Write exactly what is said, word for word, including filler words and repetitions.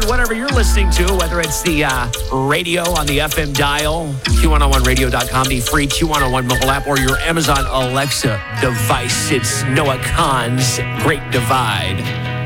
whatever you're listening to, whether it's the uh, radio on the F M dial, Q one oh one radio dot com, the free Q one oh one mobile app, or your Amazon Alexa device. It's Noah Kahan's Great Divide.